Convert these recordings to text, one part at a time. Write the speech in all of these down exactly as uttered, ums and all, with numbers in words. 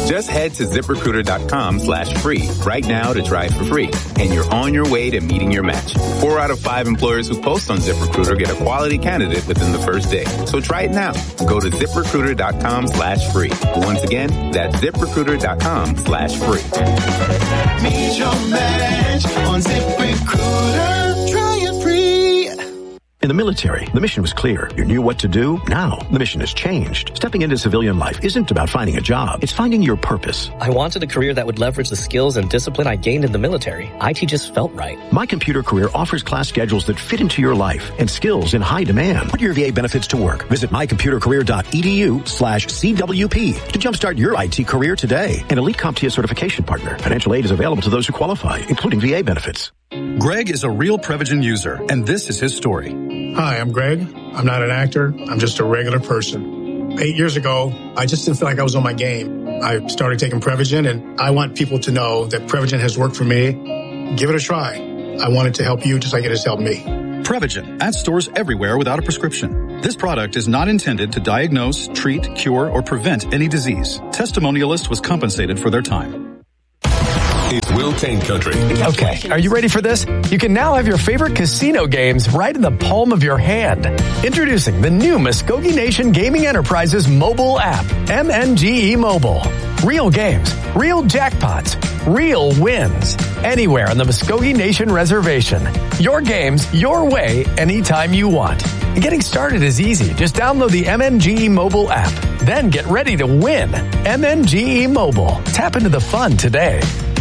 Just head to ZipRecruiter.com slash free right now to try it for free. And you're on your way to meeting your match. Four out of five employers who post on ZipRecruiter get a quality candidate within the first day. So try it now. Go to ZipRecruiter.com slash free. Once again, that's ZipRecruiter.com slash free. Meet your match on ZipRecruiter. Try it free. In the military, the mission was clear. You knew what to do. Now, the mission has changed. Stepping into civilian life isn't about finding a job. It's finding your purpose. I wanted a career that would leverage the skills and discipline I gained in the military. I T just felt right. My Computer Career offers class schedules that fit into your life and skills in high demand. Put your V A benefits to work. Visit mycomputercareer.edu slash CWP to jumpstart your I T career today. An elite CompTIA certification partner. Financial aid is available to those who qualify, including V A benefits. Greg is a real Prevagen user, and this is his story. Hi, I'm Greg. I'm not an actor. I'm just a regular person. Eight years ago, I just didn't feel like I was on my game. I started taking Prevagen, and I want people to know that Prevagen has worked for me. Give it a try. I want it to help you just like it has helped me. Prevagen, at stores everywhere without a prescription. This product is not intended to diagnose, treat, cure, or prevent any disease. Testimonialist was compensated for their time. It's Will Kane Country. Okay, are you ready for this? You can now have your favorite casino games right in the palm of your hand. Introducing the new Muskogee Nation Gaming Enterprises mobile app, M N G E Mobile. Real games, real jackpots, real wins. Anywhere on the Muskogee Nation Reservation. Your games, your way, anytime you want. And getting started is easy. Just download the M N G E Mobile app. Then get ready to win. M N G E Mobile. Tap into the fun today.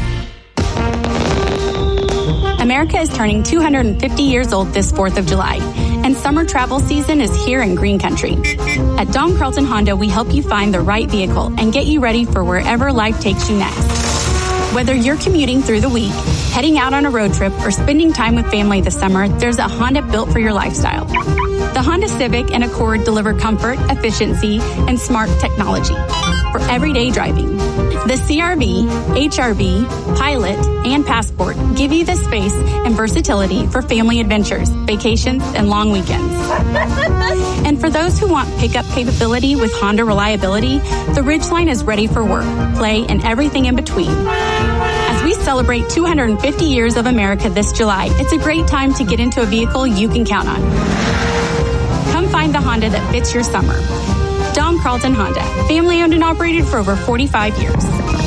America is turning two hundred fifty years old this fourth of July, and summer travel season is here in Green Country. At Don Carlton Honda, we help you find the right vehicle and get you ready for wherever life takes you next. Whether you're commuting through the week, heading out on a road trip, or spending time with family this summer, there's a Honda built for your lifestyle. The Honda Civic and Accord deliver comfort, efficiency, and smart technology for everyday driving. The C R V, H R V, Pilot, and Passport give you the space and versatility for family adventures, vacations, and long weekends. And for those who want pickup capability with Honda reliability, the Ridgeline is ready for work, play, and everything in between. As we celebrate two hundred fifty years of America this July, it's a great time to get into a vehicle you can count on. Come find the Honda that fits your summer. Don Carlton Honda, family owned and operated for over forty-five years.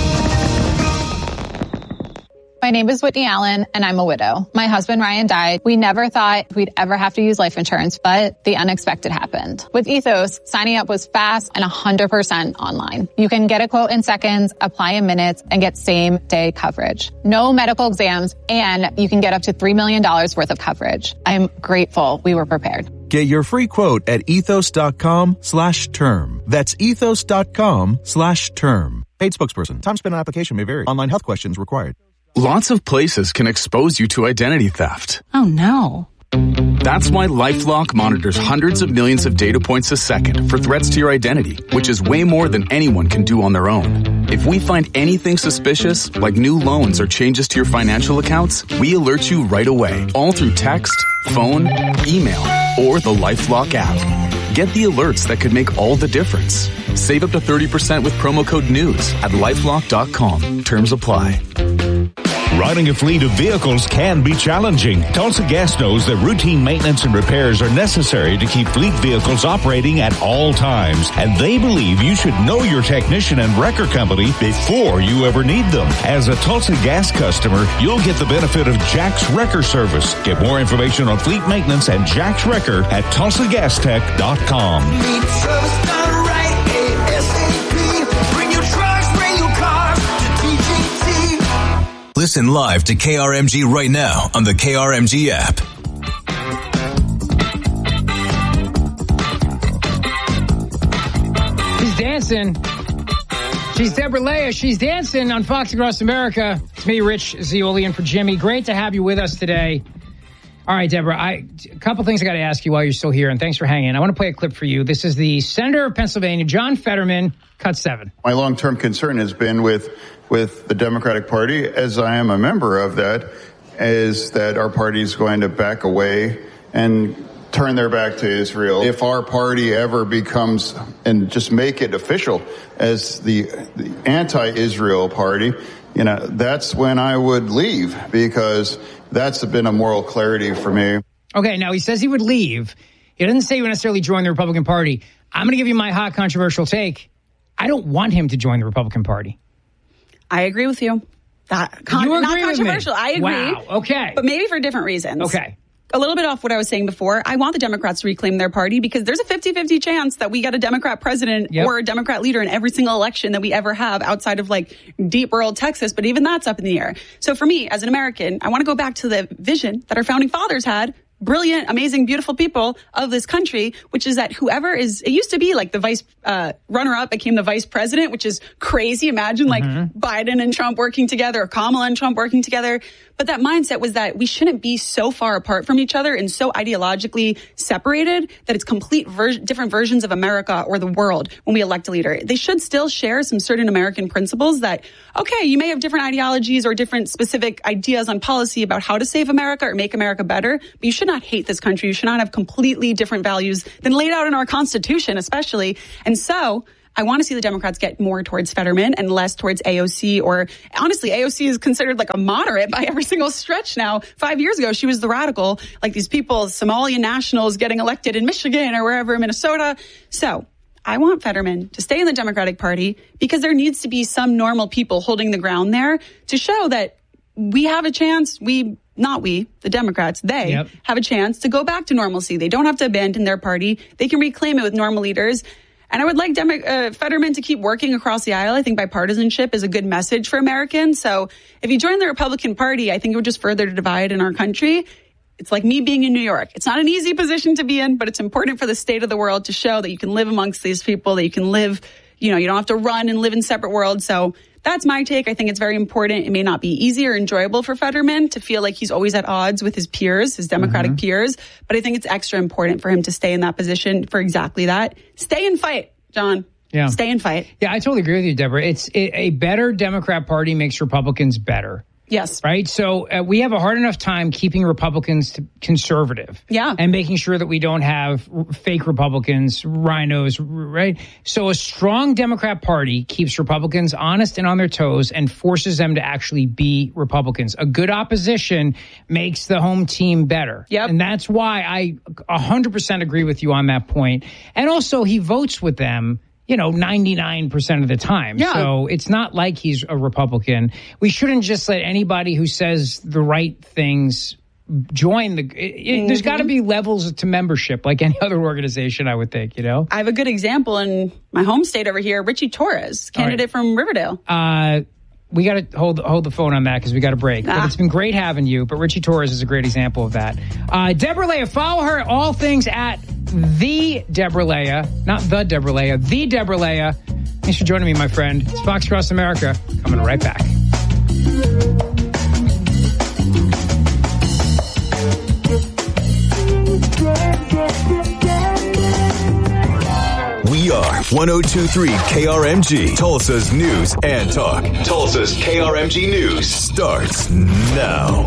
My name is Whitney Allen, and I'm a widow. My husband, Ryan, died. We never thought we'd ever have to use life insurance, but the unexpected happened. With Ethos, signing up was fast and one hundred percent online. You can get a quote in seconds, apply in minutes, and get same-day coverage. No medical exams, and you can get up to three million dollars worth of coverage. I'm grateful we were prepared. Get your free quote at ethos.com slash term. That's ethos.com slash term. Paid spokesperson. Time spent on application may vary. Online health questions required. Lots of places can expose you to identity theft. Oh no. That's why LifeLock monitors hundreds of millions of data points a second for threats to your identity, which is way more than anyone can do on their own. If we find anything suspicious, like new loans or changes to your financial accounts, we alert you right away, all through text, phone, email, or the LifeLock app. Get the alerts that could make all the difference. Save up to thirty percent with promo code NEWS at lifelock dot com. Terms apply. Running a fleet of vehicles can be challenging. Tulsa Gas knows that routine maintenance and repairs are necessary to keep fleet vehicles operating at all times, and they believe you should know your technician and wrecker company before you ever need them. As a Tulsa Gas customer, you'll get the benefit of Jack's Wrecker Service. Get more information on fleet maintenance and Jack's Wrecker at tulsa gas tech dot com. Listen live to K R M G right now on the K R M G app. She's dancing. She's Deborah Leah. She's dancing on Fox Across America. It's me, Rich Zeolian, for Jimmy. Great to have you with us today. All right, Deborah, I, a couple things I got to ask you while you're still here, and thanks for hanging. I want to play a clip for you. This is the Senator of Pennsylvania, John Fetterman, cut seven. My long-term concern has been with with the Democratic Party, as I am a member of that, is that our party is going to back away and turn their back to Israel. If our party ever becomes, and just make it official as the, the anti-Israel party, you know, that's when I would leave, because that's been a moral clarity for me. Okay, now he says he would leave. He doesn't say he would necessarily join the Republican Party. I'm going to give you my hot controversial take. I don't want him to join the Republican Party. I agree with you. That con- you agree not with controversial. me? I agree. Wow. Okay. But maybe for different reasons. Okay. A little bit off what I was saying before. I want the Democrats to reclaim their party because there's a fifty-fifty chance that we get a Democrat president yep. or a Democrat leader in every single election that we ever have outside of like deep rural Texas. But even that's up in the air. So for me, as an American, I want to go back to the vision that our founding fathers had. Brilliant, amazing, beautiful people of this country, which is that whoever is, it used to be like the vice uh, runner-up became the vice president, which is crazy. Imagine like mm-hmm. Biden and Trump working together, or Kamala and Trump working together. But that mindset was that we shouldn't be so far apart from each other and so ideologically separated that it's complete ver- different versions of America or the world when we elect a leader. They should still share some certain American principles that, okay, you may have different ideologies or different specific ideas on policy about how to save America or make America better, but you should not hate this country. You should not have completely different values than laid out in our Constitution, especially. And so I want to see the Democrats get more towards Fetterman and less towards A O C, or honestly, A O C is considered like a moderate by every single stretch now. Five years ago, she was the radical, like these people, Somalian nationals getting elected in Michigan or wherever, Minnesota. So I want Fetterman to stay in the Democratic Party because there needs to be some normal people holding the ground there to show that we have a chance. We, not we, the Democrats, they yep. have a chance to go back to normalcy. They don't have to abandon their party. They can reclaim it with normal leaders. And I would like Demo- uh, Fetterman to keep working across the aisle. I think bipartisanship is a good message for Americans. So if you join the Republican Party, I think it would just further divide in our country. It's like me being in New York. It's not an easy position to be in, but it's important for the state of the world to show that you can live amongst these people, that you can live, you know, you don't have to run and live in separate worlds. So that's my take. I think it's very important. It may not be easy or enjoyable for Fetterman to feel like he's always at odds with his peers, his Democratic mm-hmm. peers. But I think it's extra important for him to stay in that position for exactly that. Stay and fight, John. Yeah. Stay and fight. Yeah, I totally agree with you, Deborah. It's it, a better Democrat Party makes Republicans better. Yes. Right? So uh, we have a hard enough time keeping Republicans to conservative. Yeah. And making sure that we don't have r- fake Republicans, rhinos, r- right? So a strong Democrat Party keeps Republicans honest and on their toes and forces them to actually be Republicans. A good opposition makes the home team better. Yep. And that's why I one hundred percent agree with you on that point. And also he votes with them, you know, ninety-nine percent of the time. Yeah. So it's not like he's a Republican. We shouldn't just let anybody who says the right things join the, it, mm-hmm. There's got to be levels to membership like any other organization, I would think, you know? I have a good example in my home state over here, Richie Torres, candidate right. from Riverdale. Uh, we got to hold hold the phone on that because we got a break. Ah. But it's been great having you. But Richie Torres is a great example of that. Uh, Deborah Leah, follow her all things at the Deborah Leah, not the Deborah Leah, the Deborah Leah. Thanks for joining me, my friend. It's Fox Across America. Coming right back. We are one oh two point three K R M G, Tulsa's news and talk. Tulsa's K R M G News starts now.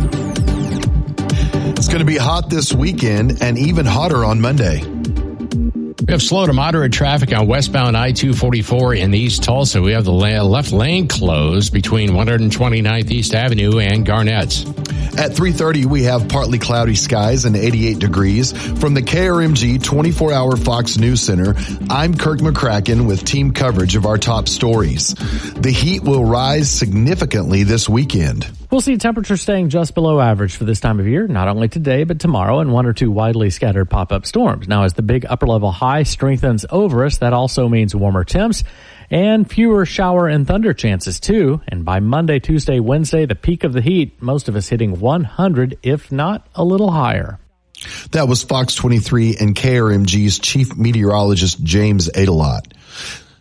It's going to be hot this weekend and even hotter on Monday. We have slow to moderate traffic on westbound I two forty-four in East Tulsa. We have the left lane closed between one hundred twenty-ninth East Avenue and Garnett's. At three thirty, we have partly cloudy skies and eighty-eight degrees. From the K R M G twenty-four hour Fox News Center, I'm Kirk McCracken with team coverage of our top stories. The heat will rise significantly this weekend. We'll see temperatures staying just below average for this time of year, not only today, but tomorrow, and one or two widely scattered pop-up storms. Now, as the big upper-level high strengthens over us, that also means warmer temps and fewer shower and thunder chances, too. And by Monday, Tuesday, Wednesday, the peak of the heat, most of us hitting one hundred, if not a little higher. That was Fox twenty-three and K R M G's chief meteorologist, James Adelot.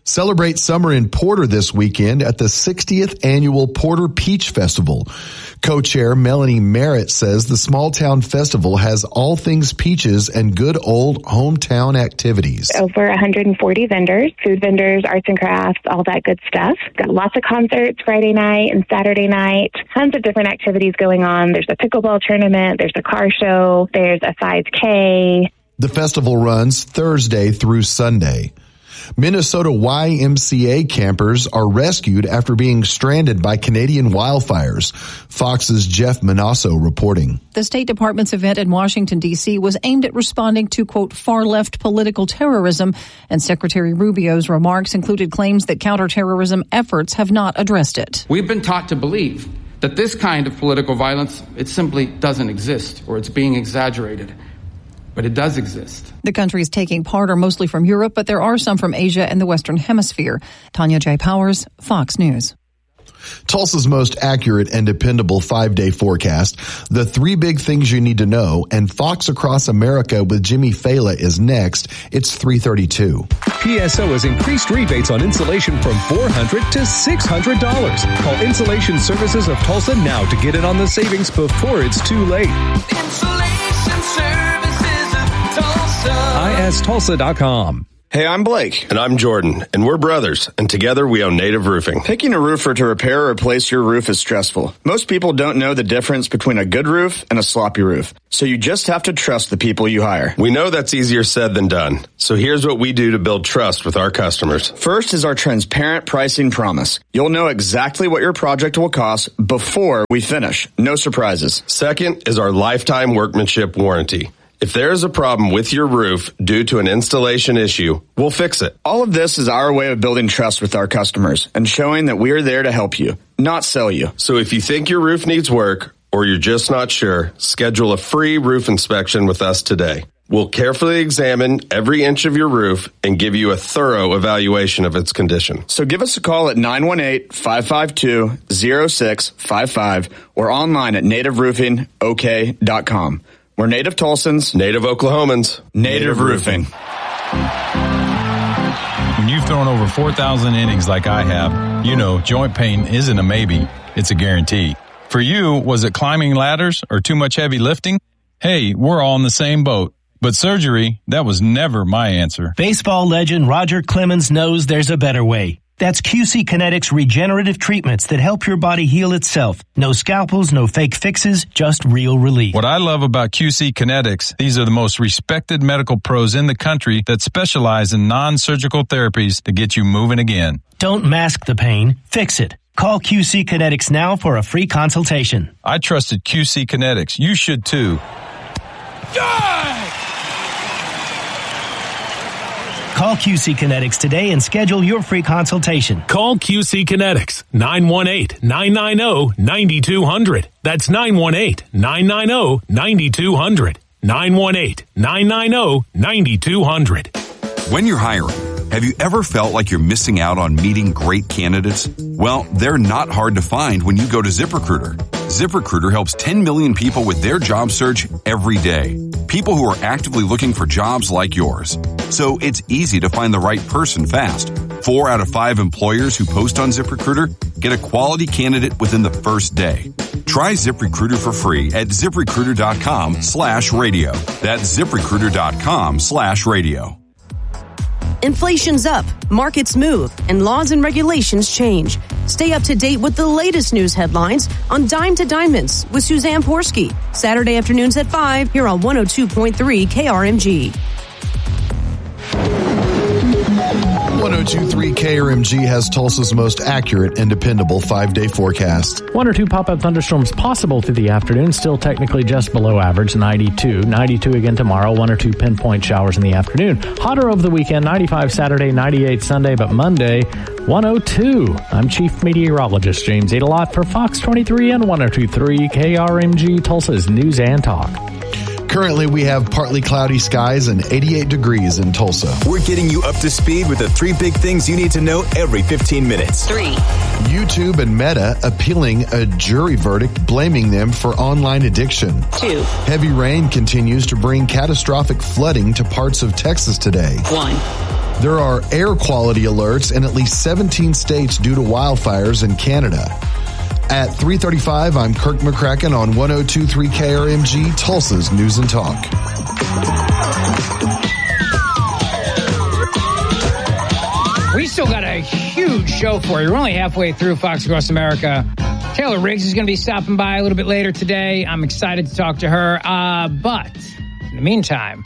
Celebrate summer in Porter this weekend at the sixtieth Annual Porter Peach Festival. Co-chair Melanie Merritt says the small town festival has all things peaches and good old hometown activities. Over one hundred forty vendors, food vendors, arts and crafts, all that good stuff. Got lots of concerts Friday night and Saturday night. Tons of different activities going on. There's a pickleball tournament. There's a car show. There's a five K. The festival runs Thursday through Sunday. Minnesota Y M C A campers are rescued after being stranded by Canadian wildfires. Fox's Jeff Manasso reporting. The State Department's event in Washington, D C was aimed at responding to, quote, far-left political terrorism, and Secretary Rubio's remarks included claims that counterterrorism efforts have not addressed it. We've been taught to believe that this kind of political violence, it simply doesn't exist, or it's being exaggerated. But it does exist. The countries taking part are mostly from Europe, but there are some from Asia and the Western Hemisphere. Tanya J. Powers, Fox News. Tulsa's most accurate and dependable five-day forecast, the three big things you need to know, and Fox Across America with Jimmy Fela is next. It's three thirty-two. P S O has increased rebates on insulation from four hundred dollars to six hundred dollars. Call Insulation Services of Tulsa now to get in on the savings before it's too late. Insulation Services of Tulsa. I S Tulsa dot com. Hey, I'm Blake. And I'm Jordan. And we're brothers. And together we own Native Roofing. Picking a roofer to repair or replace your roof is stressful. Most people don't know the difference between a good roof and a sloppy roof. So you just have to trust the people you hire. We know that's easier said than done. So here's what we do to build trust with our customers. First is our transparent pricing promise. You'll know exactly what your project will cost before we finish. No surprises. Second is our lifetime workmanship warranty. If there is a problem with your roof due to an installation issue, we'll fix it. All of this is our way of building trust with our customers and showing that we are there to help you, not sell you. So if you think your roof needs work or you're just not sure, schedule a free roof inspection with us today. We'll carefully examine every inch of your roof and give you a thorough evaluation of its condition. So give us a call at nine one eight, five five two, zero six five five or online at native roofing o k dot com. We're Native Tulsans, Native Oklahomans, Native Roofing. When you've thrown over four thousand innings like I have, you know joint pain isn't a maybe, it's a guarantee. For you, was it climbing ladders or too much heavy lifting? Hey, we're all in the same boat. But surgery, that was never my answer. Baseball legend Roger Clemens knows there's a better way. That's Q C Kinetics regenerative treatments that help your body heal itself. No scalpels, no fake fixes, just real relief. What I love about Q C Kinetics, these are the most respected medical pros in the country that specialize in non-surgical therapies to get you moving again. Don't mask the pain, fix it. Call Q C Kinetics now for a free consultation. I trusted Q C Kinetics. You should too. Call Q C Kinetics today and schedule your free consultation. Call Q C Kinetics, nine one eight, nine nine zero, nine two zero zero. That's nine one eight, nine nine zero, nine two zero zero. nine one eight, nine nine zero, nine two zero zero. When you're hiring, have you ever felt like you're missing out on meeting great candidates? Well, they're not hard to find when you go to ZipRecruiter. ZipRecruiter helps ten million people with their job search every day. People who are actively looking for jobs like yours. So it's easy to find the right person fast. Four out of five employers who post on ZipRecruiter get a quality candidate within the first day. Try ZipRecruiter for free at ZipRecruiter.com slash radio. That's ZipRecruiter.com slash radio. Inflation's up, markets move, and laws and regulations change. Stay up to date with the latest news headlines on Dime to Diamonds with Suzanne Porsky. Saturday afternoons at five here on one oh two point three K R M G. one oh two point three K R M G has Tulsa's most accurate and dependable five-day forecast. One or two pop-up thunderstorms possible through the afternoon, still technically just below average, ninety-two. ninety-two again tomorrow, one or two pinpoint showers in the afternoon. Hotter over the weekend, ninety-five Saturday, ninety-eight Sunday, but Monday, one oh two. I'm Chief Meteorologist James Adelot for Fox twenty-three and one oh two point three K R M G, Tulsa's News and Talk. Currently, we have partly cloudy skies and eighty-eight degrees in Tulsa. We're getting you up to speed with the three big things you need to know every fifteen minutes. Three. YouTube and Meta appealing a jury verdict blaming them for online addiction. Two. Heavy rain continues to bring catastrophic flooding to parts of Texas today. One. There are air quality alerts in at least seventeen states due to wildfires in Canada. At three thirty-five, I'm Kirk McCracken on one oh two point three K R M G, Tulsa's News and Talk. We still got a huge show for you. We're only halfway through Fox Across America. Taylor Riggs is going to be stopping by a little bit later today. I'm excited to talk to her. Uh, but in the meantime,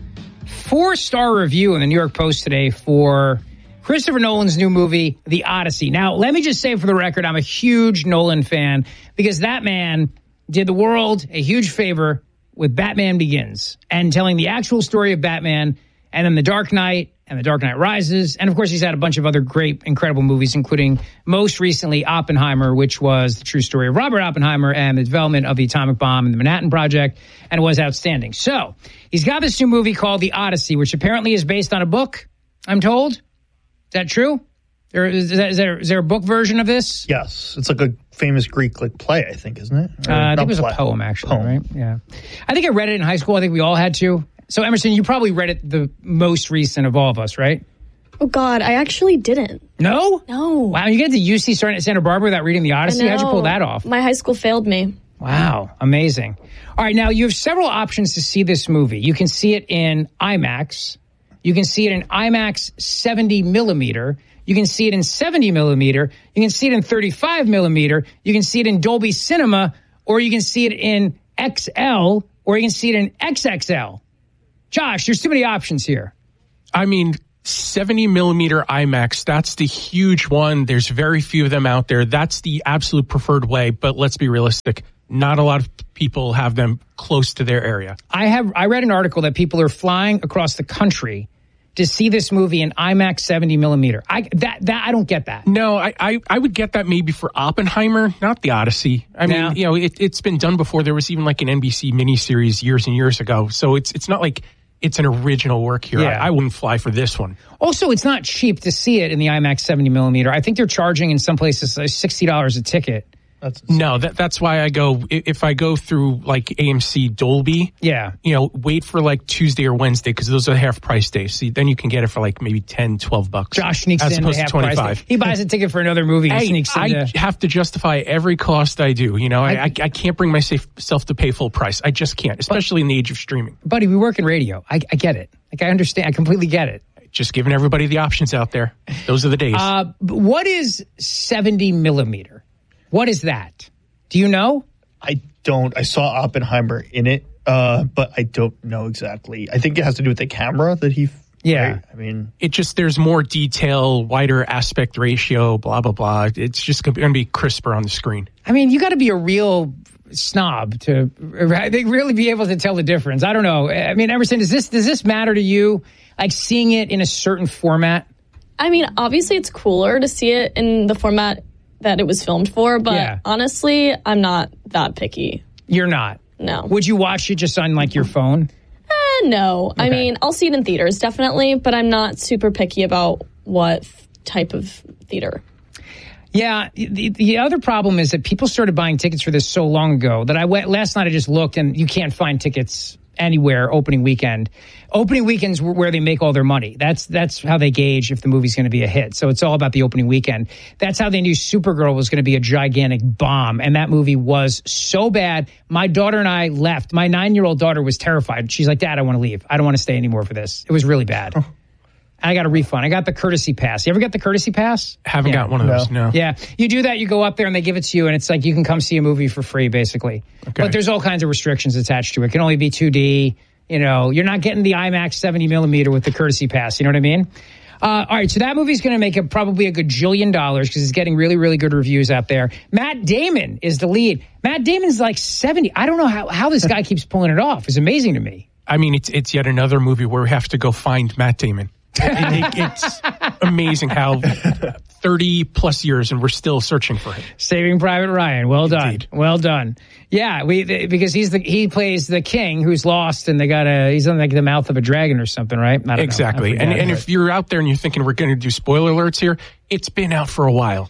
four-star review in the New York Post today for Christopher Nolan's new movie, The Odyssey. Now, let me just say for the record, I'm a huge Nolan fan because that man did the world a huge favor with Batman Begins and telling the actual story of Batman and then The Dark Knight and The Dark Knight Rises. And, of course, he's had a bunch of other great, incredible movies, including most recently Oppenheimer, which was the true story of Robert Oppenheimer and the development of the atomic bomb and the Manhattan Project, and it was outstanding. So he's got this new movie called The Odyssey, which apparently is based on a book, I'm told. Is that true? There, is, that, is, there, is there a book version of this? Yes. It's like a famous Greek like play, I think, isn't it? Uh, I think it was play. a poem, actually, poem. right? Yeah. I think I read it in high school. I think we all had to. So, Emerson, you probably read it the most recent of all of us, right? Oh, God, I actually didn't. No? No. Wow, you get to U C Santa Barbara without reading The Odyssey? How'd you pull that off? My high school failed me. Wow, amazing. All right, now you have several options to see this movie. You can see it in IMAX. You can see it in IMAX seventy millimeter. You can see it in seventy millimeter. You can see it in thirty-five millimeter. You can see it in Dolby Cinema, or you can see it in X L, or you can see it in X X L. Josh, there's too many options here. I mean, seventy millimeter IMAX, that's the huge one. There's very few of them out there. That's the absolute preferred way, but let's be realistic. Not a lot of people have them close to their area. I have. I read an article that people are flying across the country to see this movie in IMAX seventy millimeter. I that that I don't get that. No, I I, I would get that maybe for Oppenheimer, not The Odyssey. I mean, No. you know, it, it's been done before. There was even like an N B C miniseries years and years ago. So it's it's not like it's an original work here. Yeah. I, I wouldn't fly for this one. Also, it's not cheap to see it in the IMAX seventy millimeter. I think they're charging in some places uh, sixty dollars a ticket. That's no, that, that's why I go, i- if I go through like A M C Dolby, yeah, you know, wait for like Tuesday or Wednesday because those are half price days. See, then you can get it for like maybe ten, twelve bucks. Josh sneaks as in opposed the to half price. twenty-five. He buys a ticket for another movie and Hey, sneaks in. I the- have to justify every cost I do. You know, I, I, I can't bring myself to pay full price. I just can't, especially in the age of streaming. Buddy, we work in radio. I, I get it. Like, I understand. I completely get it. Just giving everybody the options out there. Those are the days. Uh, but what is seventy millimeter? What is that? Do you know? I don't. I saw Oppenheimer in it, uh, but I don't know exactly. I think it has to do with the camera that he. Yeah. right? I mean, it just, there's more detail, wider aspect ratio, blah, blah, blah. It's just going to be crisper on the screen. I mean, you got to be a real snob to I think really be able to tell the difference. I don't know. I mean, Emerson, does this does this matter to you? Like seeing it in a certain format? I mean, obviously it's cooler to see it in the format that it was filmed for, but Yeah. honestly, I'm not that picky. You're not? No. Would you watch it just on like your phone? Eh, no. I Okay. mean, I'll see it in theaters, definitely, but I'm not super picky about what f- type of theater. Yeah, the, the other problem is that people started buying tickets for this so long ago that I went last night. I just looked and you can't find tickets anywhere opening weekend. Opening weekends were where they make all their money. That's that's how they gauge if the movie's going to be a hit. So it's all about the opening weekend. That's how they knew Supergirl was going to be a gigantic bomb. And that movie was so bad. My daughter and I left. My nine-year-old daughter was terrified. She's like, Dad, I want to leave. I don't want to stay anymore for this. It was really bad. I got a refund. I got the courtesy pass. You ever got the courtesy pass? Haven't got one of those, no. Yeah. You do that, you go up there and they give it to you, and it's like you can come see a movie for free, basically. Okay. But there's all kinds of restrictions attached to it. It can only be two D. You know, you're not getting the IMAX seventy millimeter with the courtesy pass. You know what I mean? Uh, all right, so that movie's going to make a, probably a gajillion dollars because it's getting really, really good reviews out there. Matt Damon is the lead. Matt Damon's like seventy. I don't know how, how this guy keeps pulling it off. It's amazing to me. I mean, it's it's yet another movie where we have to go find Matt Damon. It- it- it's amazing how thirty plus years and we're still searching for him. Saving Private Ryan. Well done. Well done. Yeah, we th- because he's the he plays the king who's lost and they got a he's on like the mouth of a dragon or something, right? I don't know. Exactly. I And forget. and if you're out there and you're thinking we're going to do spoiler alerts here, it's been out for a while.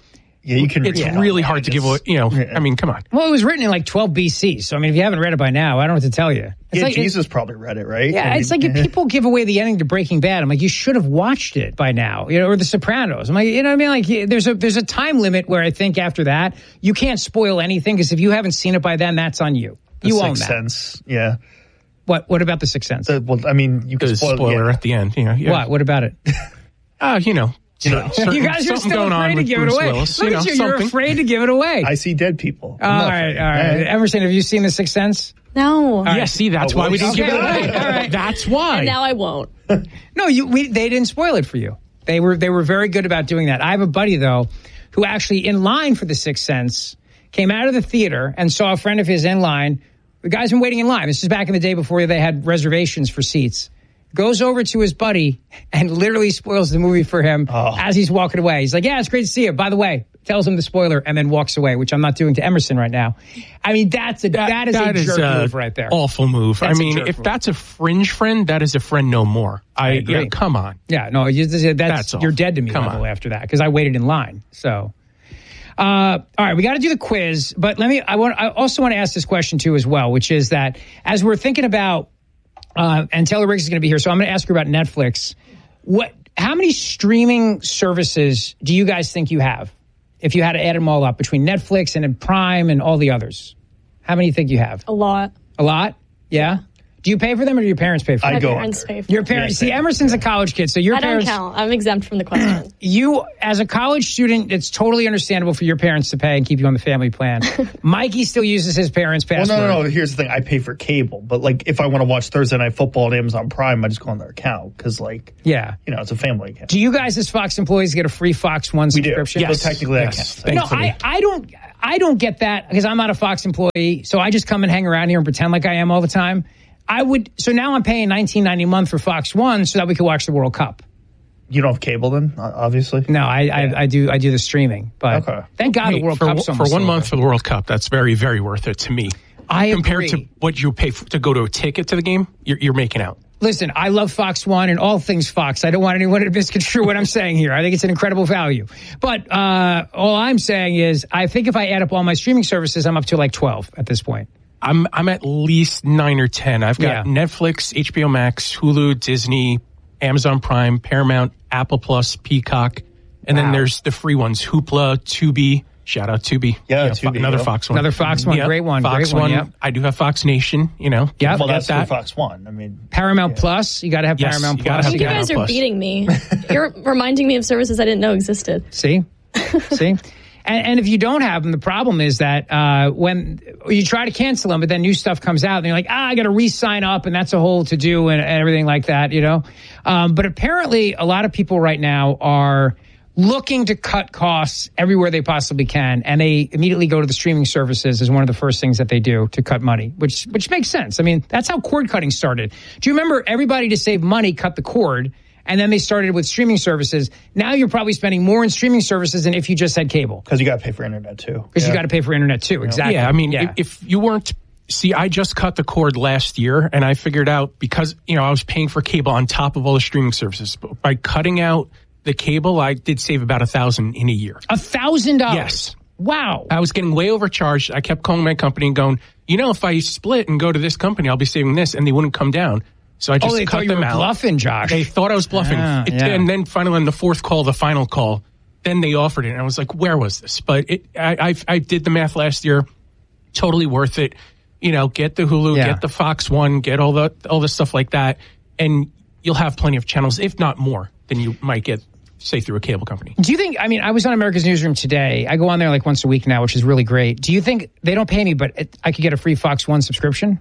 Yeah, you can It's read it really all. hard to give away. You know, I mean, come on. Well, it was written in like twelve B C. So, I mean, if you haven't read it by now, I don't know what to tell you. It's Yeah, like, Jesus probably read it, right? Yeah, I it's mean, like if people give away the ending to Breaking Bad. I'm like, you should have watched it by now, you know, or The Sopranos. I'm like, you know what I mean? Like, yeah, there's a there's a time limit where I think after that you can't spoil anything because if you haven't seen it by then, that's on you. The You own Sixth that. Sense, yeah. What What about The Sixth Sense? The, well, I mean, you can The spoil spoiler yeah. at the end. You know, yeah. What? What about it? Uh, you know, You know, certain- you guys are something still going on afraid to with give Bruce it away. Willis, Look you at know, you. You're something. afraid to give it away. I see dead people. all right, all right. Emerson, have you seen The Sixth Sense? No. right. Yeah, see, that's Oh, why we well, didn't give it okay, all away. right, all right. That's why. And now I won't. No, you. We, they didn't spoil it for you. They were they were very good about doing that. I have a buddy though, who actually in line for The Sixth Sense came out of the theater and saw a friend of his in line. The guy's been waiting in line. This is back in the day before they had reservations for seats. Goes over to his buddy and literally spoils the movie for him Oh. as he's walking away. He's like, yeah, it's great to see you. By the way, tells him the spoiler and then walks away, which I'm not doing to Emerson right now. I mean, that's a, that, that is that a is jerk a move right there. Awful move. That's I a mean, jerk if move. that's a fringe friend, that is a friend no more. I, agree. yeah, come on. Yeah, no, you, that's, That's you're awful. dead to me Come level on. after that because I waited in line. So, uh, all right, we got to do the quiz, but let me. I want. I also want to ask this question too as well, which is that as we're thinking about, uh, and Taylor Riggs is going to be here, so I'm going to ask her about Netflix. What? How many streaming services do you guys think you have? If you had to add them all up between Netflix and then Prime and all the others, how many do you think you have? A lot. A lot? Yeah. Do you pay for them or do your parents pay for them? My parents pay for Your them. parents. See, Emerson's a college kid, so your I don't parents. count. I'm exempt from the question. You, as a college student, it's totally understandable for your parents to pay and keep you on the family plan. Mikey still uses his parents' Well, password. no, no, no. Here's the thing. I pay for cable, but like if I want to watch Thursday Night Football on Amazon Prime, I just go on their account because, like, Yeah. you know, it's a family account. Do you guys, as Fox employees, get a free Fox One We do. subscription? Yes. So technically, that Yes. counts. No, I, I don't. I don't get that because I'm not a Fox employee, so I just come and hang around here and pretend like I am all the time. I would. So now I'm paying nineteen ninety a month for Fox One so that we could watch the World Cup. You don't have cable then, o- obviously. No, I, I, I do. I do the streaming, but Okay. thank God Hey, the World for, Cup's for almost one over. month for the World Cup, that's very, very worth it to me. I Compared agree. to what you pay for, to go to a ticket to the game, you're, you're making out. Listen, I love Fox One and all things Fox. I don't want anyone to misconstrue what I'm saying here. I think it's an incredible value. But uh, all I'm saying is I think if I add up all my streaming services, I'm up to like twelve at this point. I'm I'm at least nine or ten. I've got Yeah. Netflix, H B O Max, Hulu, Disney, Amazon Prime, Paramount, Apple Plus, Peacock, and Wow. then there's the free ones: Hoopla, Tubi. Shout out Tubi. Yeah, You know, Tubi, another yeah. Fox one. Another Fox one, Yep. great one, Fox great one, yep. I do have Fox Nation. You know. Yeah, Well, Get that's that. for Fox One. I mean, Paramount Plus, you got to have Yes, Paramount you gotta Plus. have I think you Paramount guys are Plus. beating me. You're reminding me of services I didn't know existed. See, see, and, and if you don't have them, the problem is that uh, when you try to cancel them, but then new stuff comes out, and you're like, ah, I got to re-sign up, and that's a whole to do and, and everything like that, you know. Um, but apparently, a lot of people right now are looking to cut costs everywhere they possibly can, and they immediately go to the streaming services as one of the first things that they do to cut money, which which makes sense. I mean, that's how cord cutting started. Do you remember everybody to save money cut the cord? And then they started with streaming services. Now you're probably spending more in streaming services than if you just had cable. because you got to pay for internet too. Because Yeah. you got to pay for internet too. Exactly. Yeah, I mean, Yeah. If, if you weren't, see, I just cut the cord last year, and I figured out because you know I was paying for cable on top of all the streaming services. But by cutting out the cable, I did save about a thousand in a year. A thousand dollars. Yes. Wow. I was getting way overcharged. I kept calling my company and going, you know, if I split and go to this company, I'll be saving this, and they wouldn't come down. So I just Oh, they cut thought you them were out. bluffing, Josh. They thought I was bluffing. Ah, It- yeah. And then finally on the fourth call, the final call, then they offered it. And I was like, where was this? But it, I, I, I did the math last year. Totally worth it. You know, get the Hulu, Yeah. get the Fox One, get all the all the stuff like that. And you'll have plenty of channels, if not more, than you might get, say, through a cable company. Do you think, I mean, I was on America's Newsroom today. I go on there like once a week now, which is really great. Do you think they don't pay me, but it, I could get a free Fox One subscription?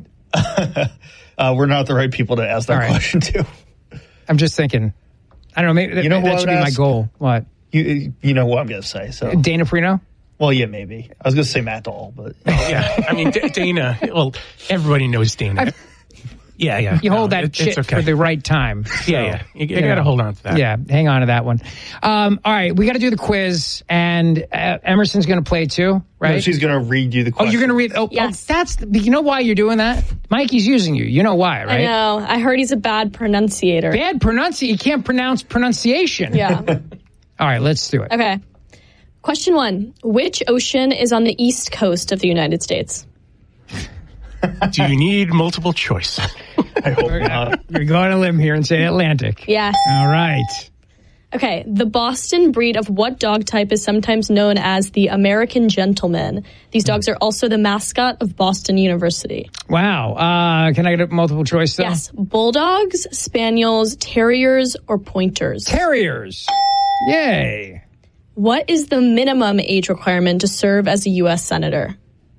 Uh, we're not the right people to ask that All right. question to. I'm just thinking. I don't know. Maybe You know that who I should would be my ask? goal. What? You you know what I'm going to say. So Dana Perino? well, yeah, maybe. I was going to say Matt Dahl, but Yeah. I mean, D- Dana, well, everybody knows Dana. yeah, yeah. You hold No, that it- shit it's okay. for the right time. Yeah, So, yeah. You, you you got to know. hold on to that. Yeah, hang on to that one. Um, all right, we got to do the quiz, and uh, Emerson's going to play too, right? no, she's going to read you the oh, question. you're going to read? Oh, Yes. oh, that's. The, you know why you're doing that? Mikey's using you. You know why, right? I know. I heard he's a bad pronunciator. Bad pronunciation. You can't pronounce pronunciation. Yeah. All right, let's do it. Okay. Question one. Which ocean is on the east coast of the United States? Do you need multiple choice? I hope not. You're going to limb here and say Atlantic. Yes. All right. Okay. The Boston breed of what dog type is sometimes known as the American Gentleman? These dogs are also the mascot of Boston University. Wow. Uh, can I get a multiple choice, though? Yes. Bulldogs, Spaniels, Terriers, or Pointers? Terriers. Yay. What is the minimum age requirement to serve as a U S Senator?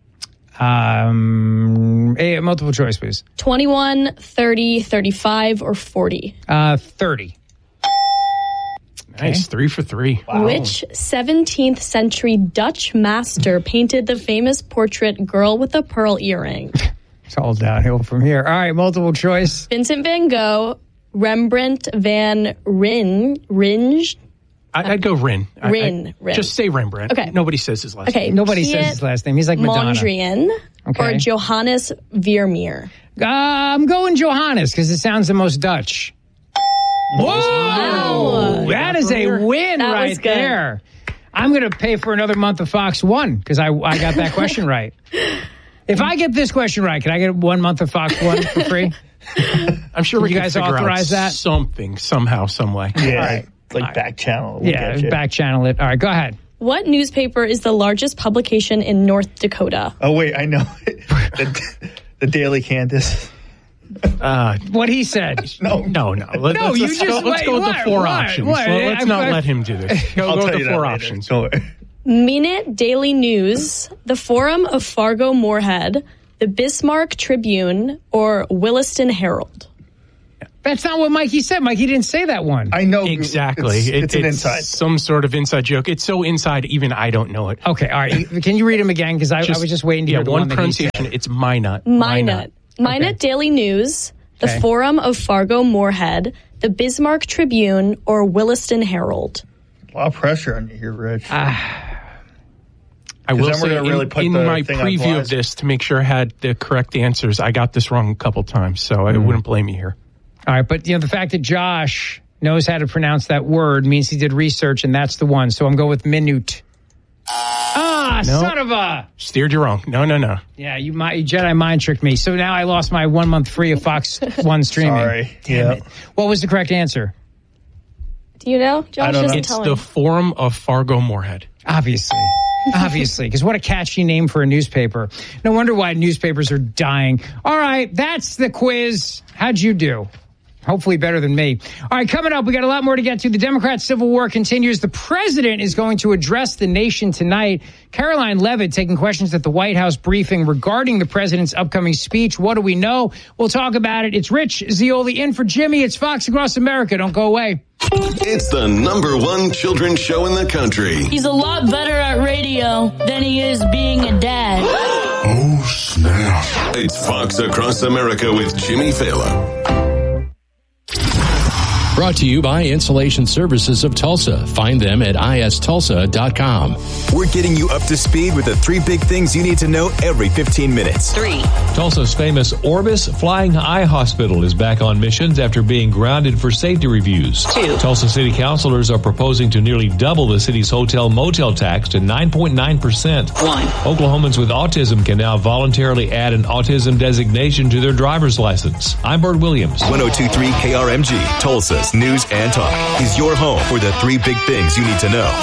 Um, a multiple choice, please. twenty-one, thirty, thirty-five, or forty? Uh, thirty. Nice. Three for three. Wow. Which seventeenth century Dutch master painted the famous portrait Girl with a Pearl Earring? It's all downhill from here. All right, multiple choice. Vincent van Gogh, Rembrandt van Rijn, Rijn, I- I'd go Rin. I- Rin, I- Rin. Just say Rembrandt. Okay. Nobody says his last Okay, name. Nobody Piet says his last name. He's like Madonna. Mondrian Okay. or Johannes Vermeer? Uh, I'm going Johannes because it sounds the most Dutch. Whoa! Wow. That is a win That right was good. there. I'm going to pay for another month of Fox One because I, I got that question right. If I get this question right, can I get one month of Fox One for free? I'm sure Can we you can guys figure authorize out that? something, somehow, some way. Yeah. All right. Like back channel. We'll Yeah, get you. back channel it. All right, go ahead. What newspaper is the largest publication in North Dakota? Oh, wait, I know. the, the Daily Candace. Uh, What he said. No. no, no. Let, No, let's, you let's just- go, let's wait, go with what? the four What? options. What? Well, let's I- not I- let him do this. Go, I'll go tell with you the that four later. options. Don't worry. Minute, Daily News, the Forum of Fargo Moorhead, the Bismarck Tribune, or Williston Herald? That's not what Mikey said. Mikey didn't say that one. I know. Exactly. It's, It- it's an inside. Some sort of inside joke. It's so inside, even I don't know it. Okay, all right. Can you read him again? Because I, I was just waiting to yeah, hear the one one that he said. pronunciation. It's Minot. Minot. Minot Daily News, the Okay. Forum of Fargo Moorhead, the Bismarck Tribune, or Williston Herald? A lot of pressure on you here, Rich. I will then we're say, gonna really in, put in the my thing on preview of blast. this, to make sure I had the correct answers, I got this wrong a couple times, so I wouldn't blame you here. All right, but you know the fact that Josh knows how to pronounce that word means he did research, and that's the one. So I'm going with minute. Ah, No. son of a! Steered you wrong. No, no, no. Yeah, you, mi- you Jedi mind tricked me. So now I lost my one month free of Fox One streaming. Sorry. Damn Yeah. it. What was the correct answer? Do you know? Josh I don't know. doesn't It's tell the him. Forum of Fargo Moorhead. Obviously. Obviously, because what a catchy name for a newspaper. No wonder why newspapers are dying. All right, that's the quiz. How'd you do? Hopefully better than me. All right, coming up, we got a lot more to get to. The Democrat Civil War continues. The president is going to address the nation tonight. Caroline Levitt taking questions at the White House briefing regarding the president's upcoming speech. What do we know? We'll talk about it. It's Rich Zioli in for Jimmy. It's Fox Across America. Don't go away. It's the number one children's show in the country. He's a lot better at radio than he is being a dad. Oh, snap. It's Fox Across America with Jimmy Fallon. Brought to you by Insulation Services of Tulsa. Find them at I S Tulsa dot com. We're getting you up to speed with the three big things you need to know every fifteen minutes. Three. Tulsa's famous Orbis Flying Eye Hospital is back on missions after being grounded for safety reviews. Two. Tulsa city councilors are proposing to nearly double the city's hotel motel tax to nine point nine percent. One. Oklahomans with autism can now voluntarily add an autism designation to their driver's license. I'm Bert Williams. one oh two point three K R M G, Tulsa's News and Talk, is your home for the three big things you need to know.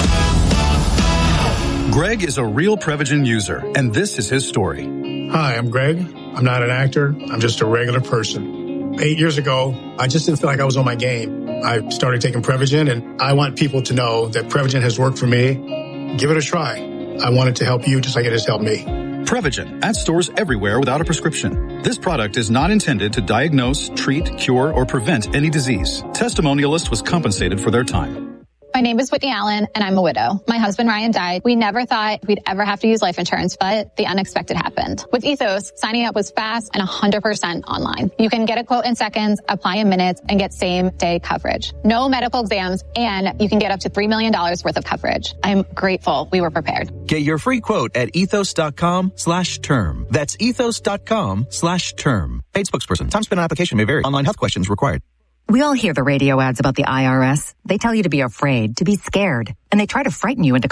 Greg is a real Prevagen user, and this is his story. Hi, I'm Greg. I'm not an actor. I'm just a regular person. Eight years ago, I just didn't feel like I was on my game. I started taking Prevagen, and I want people to know that Prevagen has worked for me. Give it a try. I want it to help you just like it has helped me. Prevagen, at stores everywhere without a prescription. This product is not intended to diagnose, treat, cure, or prevent any disease. Testimonialists was compensated for their time. My name is Whitney Allen, and I'm a widow. My husband, Ryan, died. We never thought we'd ever have to use life insurance, but the unexpected happened. With Ethos, signing up was fast and one hundred percent online. You can get a quote in seconds, apply in minutes, and get same-day coverage. No medical exams, and you can get up to three million dollars worth of coverage. I'm grateful we were prepared. Get your free quote at ethos.com slash term. That's ethos.com slash term. Paid spokesperson. Time spent on application may vary. Online health questions required. We all hear the radio ads about the I R S. They tell you to be afraid, to be scared, and they try to frighten you into calling.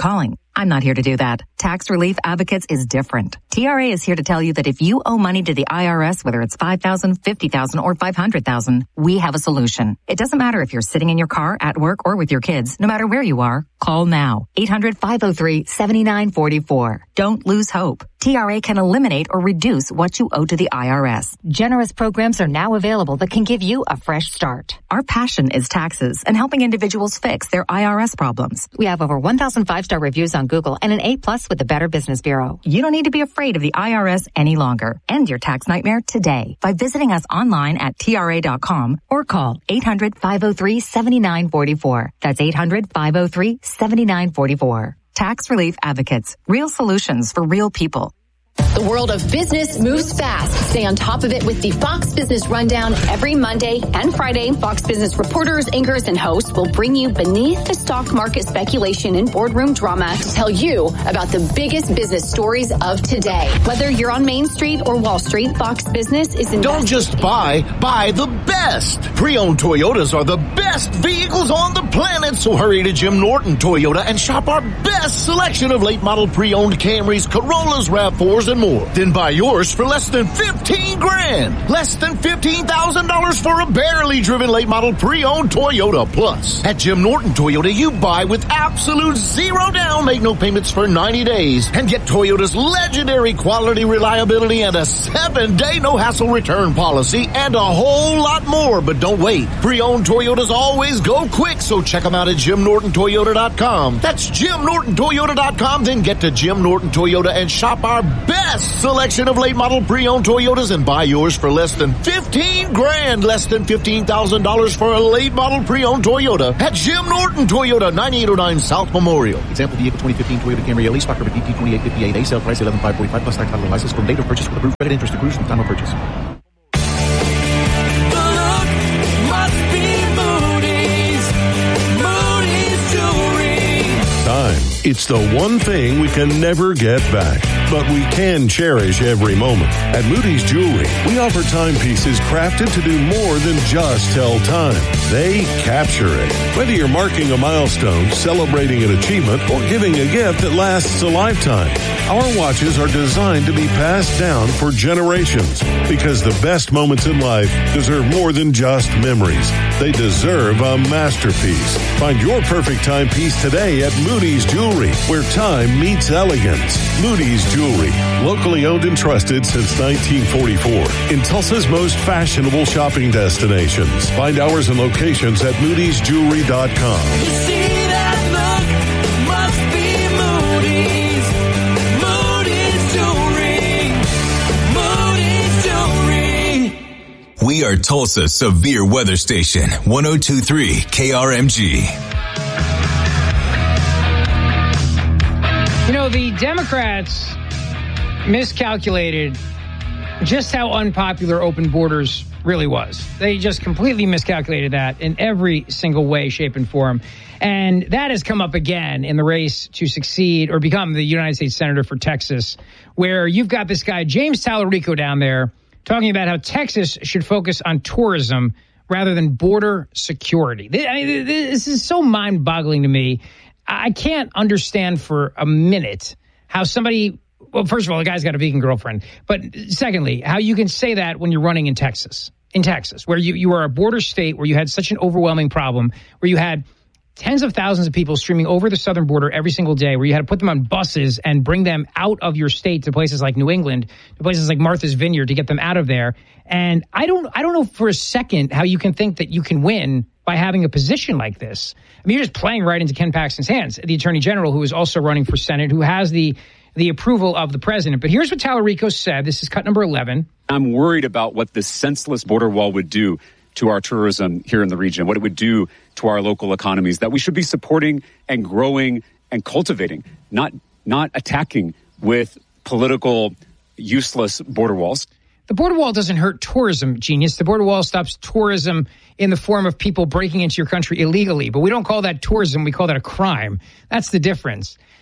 I'm not here to do that. Tax Relief Advocates is different. T R A is here to tell you that if you owe money to the I R S, whether it's five thousand dollars, fifty thousand dollars, or five hundred thousand dollars, we have a solution. It doesn't matter if you're sitting in your car, at work, or with your kids. No matter where you are, call now. eight hundred, five oh three, seven nine four four. Don't lose hope. T R A can eliminate or reduce what you owe to the I R S. Generous programs are now available that can give you a fresh start. Our passion is taxes and helping individuals fix their I R S problems. We have over one thousand five-star reviews on Google and an A plus with the Better Business Bureau. You don't need to be afraid of the I R S any longer. End your tax nightmare today by visiting us online at T R A dot com or call eight hundred, five oh three, seven nine four four. That's eight hundred, five oh three, seven nine four four. Tax Relief Advocates. Real solutions for real people. The world of business moves fast. Stay on top of it with the Fox Business Rundown every Monday and Friday. Fox Business reporters, anchors, and hosts will bring you beneath the stock market speculation and boardroom drama to tell you about the biggest business stories of today. Whether you're on Main Street or Wall Street, Fox Business is investing. Don't just buy, buy the best. Pre-owned Toyotas are the best vehicles on the planet. So hurry to Jim Norton Toyota and shop our best selection of late model pre-owned Camrys, Corollas, RAV fours, and more. Then buy yours for less than fifteen grand. Less than fifteen thousand dollars for a barely driven late model pre-owned Toyota. Plus, at Jim Norton Toyota, you buy with absolute zero down, make no payments for ninety days, and get Toyota's legendary quality, reliability, and a seven day no-hassle return policy, and a whole lot more. But don't wait. Pre-owned Toyotas always go quick, so check them out at Jim Norton Toyota dot com. That's Jim Norton Toyota dot com. Then get to Jim Norton Toyota and shop our best selection of late model pre-owned Toyotas and buy yours for less than fifteen grand, less than fifteen thousand dollars for a late model pre-owned Toyota at Jim Norton Toyota, ninety-eight oh nine South Memorial. Example vehicle twenty fifteen Toyota Camry L E stock number B T twenty-eight fifty-eight A, sale price eleven thousand five hundred forty-five plus tax title and license from date of purchase with approved credit interest accrues from time of purchase. Time. It's the one thing we can never get back, but we can cherish every moment. At Moody's Jewelry, we offer timepieces crafted to do more than just tell time. They capture it. Whether you're marking a milestone, celebrating an achievement, or giving a gift that lasts a lifetime, our watches are designed to be passed down for generations, because the best moments in life deserve more than just memories. They deserve a masterpiece. Find your perfect timepiece today at Moody's Jewelry, where time meets elegance. Moody's Jewelry, locally owned and trusted since nineteen forty-four. In Tulsa's most fashionable shopping destinations. Find hours and locations at moodys jewelry dot com. You see that look? Must be Moody's. Moody's Jewelry. Moody's Jewelry. We are Tulsa's severe weather station, one oh two point three K R M G. You know, the Democrats miscalculated just how unpopular open borders really was. They just completely miscalculated that in every single way, shape, and form. And that has come up again in the race to succeed or become the United States Senator for Texas, where you've got this guy, James Tallarico, down there talking about how Texas should focus on tourism rather than border security. I mean, this is so mind-boggling to me. I can't understand for a minute how somebody, well, first of all, the guy's got a vegan girlfriend. But secondly, how you can say that when you're running in Texas, in Texas, where you, you are a border state where you had such an overwhelming problem, where you had tens of thousands of people streaming over the southern border every single day, where you had to put them on buses and bring them out of your state to places like New England, to places like Martha's Vineyard to get them out of there. And I don't, I don't know for a second how you can think that you can win by having a position like this. I mean, you're just playing right into Ken Paxton's hands, the Attorney General, who is also running for Senate, who has the the approval of the president. But here's what Tallarico said. This is cut number eleven. I'm worried about what this senseless border wall would do to our tourism here in the region, what it would do to our local economies, that we should be supporting and growing and cultivating, not not attacking with political, useless border walls. The border wall doesn't hurt tourism, genius. The border wall stops tourism in the form of people breaking into your country illegally. But we don't call that tourism. We call that a crime. That's the difference.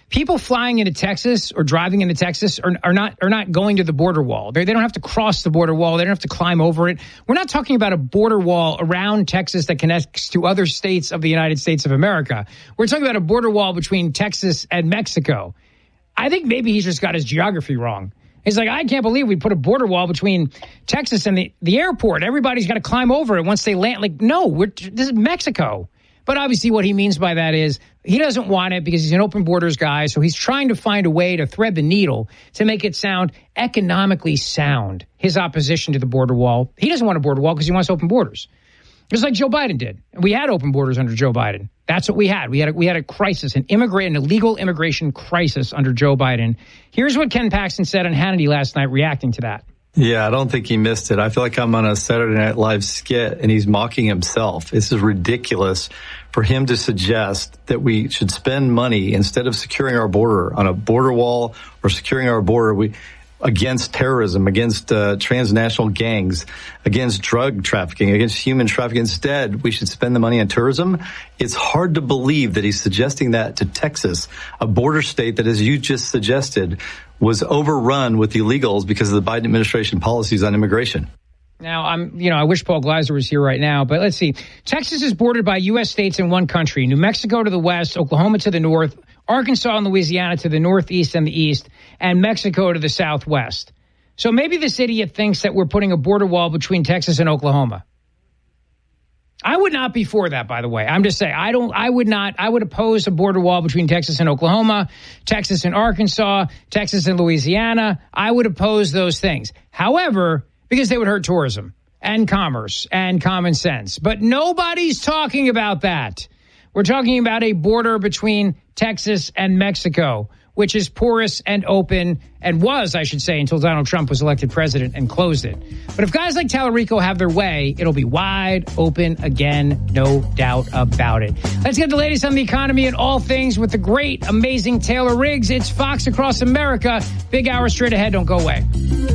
people flying into Texas or driving into Texas are, are not are not going to the border wall. They're, they don't have to cross the border wall. They don't have to climb over it. We're not talking about a border wall around Texas that connects to other states of the United States of America. We're talking about a border wall between Texas and Mexico. I think maybe he's just got his geography wrong. He's like, I can't believe we put a border wall between Texas and the, the airport. Everybody's got to climb over it once they land. Like, no, we're, this is Mexico. But obviously what he means by that is he doesn't want it because he's an open borders guy. So he's trying to find a way to thread the needle to make it sound economically sound, his opposition to the border wall. He doesn't want a border wall because he wants open borders. Just like Joe Biden did. We had open borders under Joe Biden. That's what we had. We had a, we had a crisis, an immigrant, an illegal immigration crisis under Joe Biden. Here's what Ken Paxton said on Hannity last night reacting to that. Yeah, I don't think he missed it. I feel like I'm on a Saturday Night Live skit and he's mocking himself. This is ridiculous for him to suggest that we should spend money instead of securing our border on a border wall or securing our border we against terrorism, against uh, transnational gangs, against drug trafficking, against human trafficking. Instead, we should spend the money on tourism. It's hard to believe that he's suggesting that to Texas, a border state that, as you just suggested, was overrun with illegals because of the Biden administration policies on immigration. Now, I'm, you know, I wish Paul Gleiser was here right now, but let's see. Texas is bordered by U S states in one country, New Mexico to the west, Oklahoma to the north, Arkansas and Louisiana to the northeast and the east, and Mexico to the southwest. So maybe this idiot thinks that we're putting a border wall between Texas and Oklahoma. I would not be for that, by the way. I'm just saying, I don't, I would not, I would oppose a border wall between Texas and Oklahoma, Texas and Arkansas, Texas and Louisiana. I would oppose those things. However, because they would hurt tourism and commerce and common sense. But nobody's talking about that. We're talking about a border between Texas and Mexico, which is porous and open, and was, I should say, until Donald Trump was elected president and closed it. But if guys like Tallarico have their way, it'll be wide open again, no doubt about it. Let's get the latest on the economy and all things with the great, amazing Taylor Riggs. It's Fox Across America. Big hour straight ahead. Don't go away.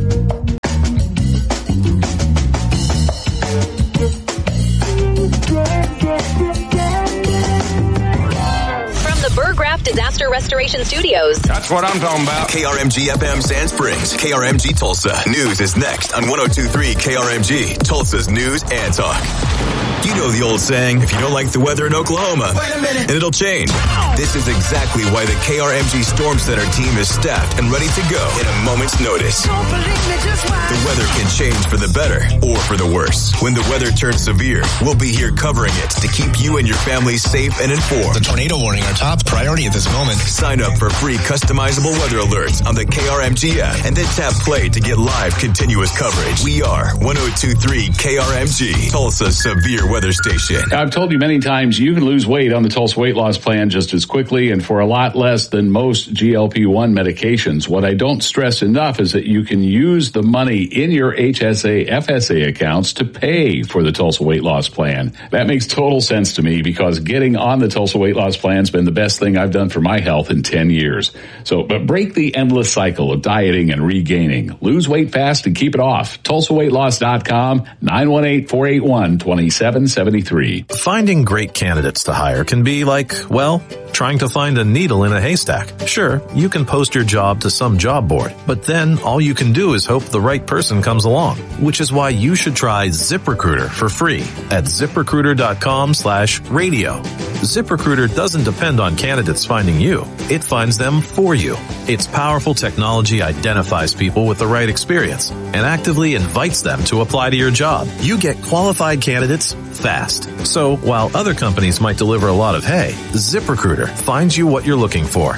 Burgraff Disaster Restoration Studios. That's what I'm talking about. K R M G F M Sand Springs, K R M G Tulsa. News is next on one oh two point three K R M G, Tulsa's News and Talk. You know the old saying, if you don't like the weather in Oklahoma, wait a minute, and it'll change. This is exactly why the K R M G Storm Center team is staffed and ready to go in a moment's notice. Don't believe me, just watch. The weather can change for the better or for the worse. When the weather turns severe, we'll be here covering it to keep you and your family safe and informed. The tornado warning, our top priority at this moment. Sign up for free customizable weather alerts on the K R M G app and then tap play to get live continuous coverage. We are one oh two point three K R M G, Tulsa's severe weather station. I've told you many times you can lose weight on the Tulsa Weight Loss Plan just as quickly and for a lot less than most G L P one medications. What I don't stress enough is that you can use the money in your H S A, F S A accounts to pay for the Tulsa Weight Loss Plan. That makes total sense to me because getting on the Tulsa Weight Loss Plan has been the best thing I've done for my health in ten years. So, but break the endless cycle of dieting and regaining. Lose weight fast and keep it off. Tulsa Weight Loss dot com, nine one eight, four eight one, two seven seven three. Finding great candidates to hire can be like, well, trying to find a needle in a haystack. Sure, you can post your job to some job board, but then all you can do is hope the right person comes along, which is why you should try ZipRecruiter for free at ZipRecruiter dot com slash radio. ZipRecruiter doesn't depend on candidates finding you. It finds them for you. Its powerful technology identifies people with the right experience and actively invites them to apply to your job. You get qualified candidates fast. So while other companies might deliver a lot of hay, ZipRecruiter finds you what you're looking for.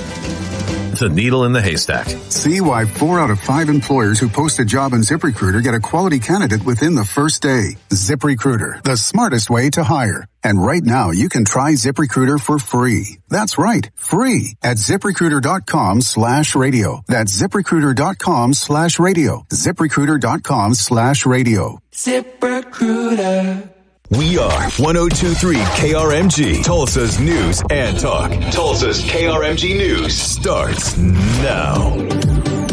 The needle in the haystack. See why four out of five employers who post a job on ZipRecruiter get a quality candidate within the first day. ZipRecruiter, the smartest way to hire. And right now, you can try ZipRecruiter for free. That's right, free at ZipRecruiter dot com slash radio. That's ZipRecruiter dot com slash radio. ZipRecruiter dot com slash radio. ZipRecruiter. We are one oh two point three K R M G, Tulsa's News and Talk. Tulsa's K R M G News starts now. Good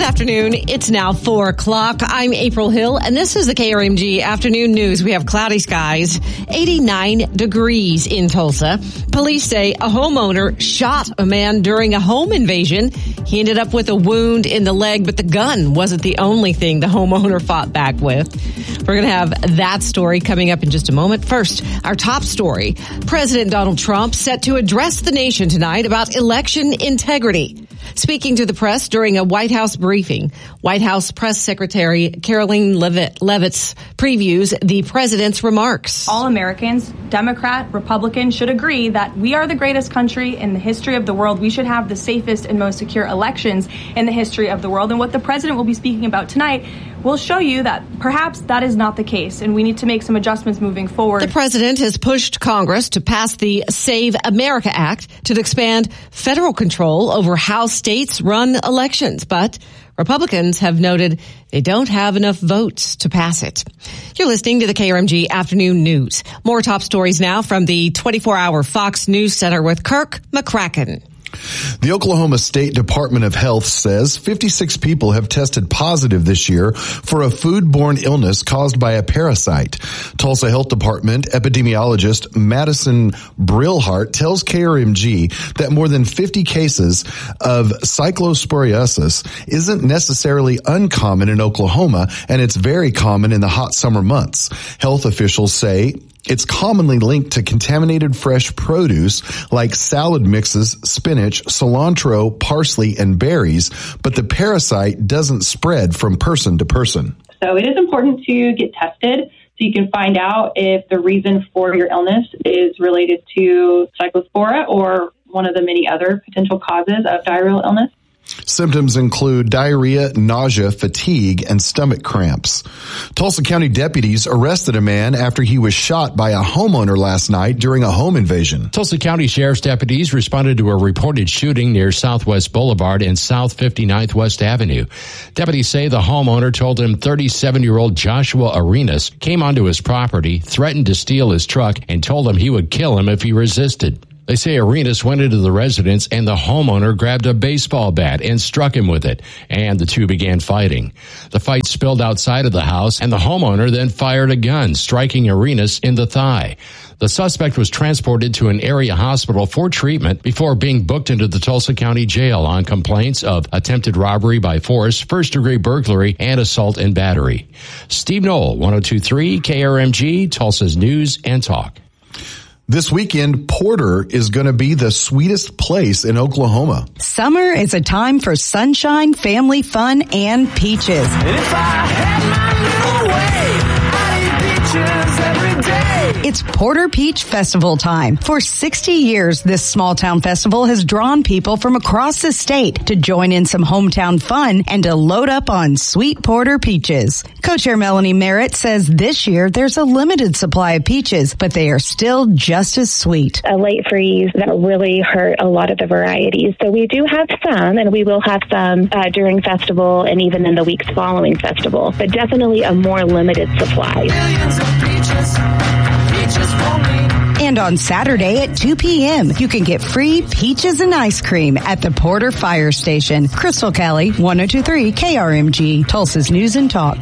afternoon. It's now four o'clock. I'm April Hill, and this is the K R M G Afternoon News. We have cloudy skies, eighty-nine degrees in Tulsa. Police say a homeowner shot a man during a home invasion. He ended up with a wound in the leg, but the gun wasn't the only thing the homeowner fought back with. We're going to have that story coming up in just a moment. First, our top story. President Donald Trump set to address the nation tonight about election integrity. Speaking to the press during a White House briefing, White House Press Secretary Caroline Levitt, Levitz previews the president's remarks. All Americans, Democrat, Republican, should agree that we are the greatest country in the history of the world. We should have the safest and most secure elections in the history of the world. And what the president will be speaking about tonight will show you that perhaps that is not the case, and we need to make some adjustments moving forward. The president has pushed Congress to pass the Save America Act to expand federal control over how states run elections, but Republicans have noted they don't have enough votes to pass it. You're listening to the K R M G Afternoon News. More top stories now from the twenty-four hour Fox News Center with Kirk McCracken. The Oklahoma State Department of Health says fifty-six people have tested positive this year for a foodborne illness caused by a parasite. Tulsa Health Department epidemiologist Madison Brillhart tells K R M G that more than fifty cases of cyclosporiosis isn't necessarily uncommon in Oklahoma, and it's very common in the hot summer months. Health officials say it's commonly linked to contaminated fresh produce like salad mixes, spinach, cilantro, parsley, and berries, but the parasite doesn't spread from person to person. So it is important to get tested so you can find out if the reason for your illness is related to cyclospora or one of the many other potential causes of diarrheal illness. Symptoms include diarrhea, nausea, fatigue, and stomach cramps. Tulsa County deputies arrested a man after he was shot by a homeowner last night during a home invasion. Tulsa County Sheriff's deputies responded to a reported shooting near Southwest Boulevard and South fifty-ninth West Avenue. Deputies say the homeowner told him thirty-seven-year-old Joshua Arenas came onto his property, threatened to steal his truck, and told him he would kill him if he resisted. They say Arenas went into the residence and the homeowner grabbed a baseball bat and struck him with it, and the two began fighting. The fight spilled outside of the house, and the homeowner then fired a gun, striking Arenas in the thigh. The suspect was transported to an area hospital for treatment before being booked into the Tulsa County Jail on complaints of attempted robbery by force, first-degree burglary, and assault and battery. Steve Knoll, one oh two point three K R M G, Tulsa's News and Talk. This weekend, Porter is going to be the sweetest place in Oklahoma. Summer is a time for sunshine, family fun, and peaches. And if I had my little way, I'd eat peaches every day. It's Porter Peach Festival time. For sixty years, this small town festival has drawn people from across the state to join in some hometown fun and to load up on sweet Porter peaches. Co-chair Melanie Merritt says this year there's a limited supply of peaches, but they are still just as sweet. A late freeze that really hurt a lot of the varieties. So we do have some, and we will have some uh, during festival and even in the weeks following festival, but definitely a more limited supply. Millions of peaches, peaches for me. And on Saturday at two p.m., you can get free peaches and ice cream at the Porter Fire Station. Crystal Kelly, one oh two point three K R M G, Tulsa's News and Talk.